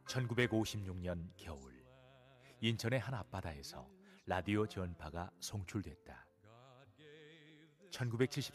1956년 겨울, 인천의 한 앞바다에서 라디오 전파가 송출됐다.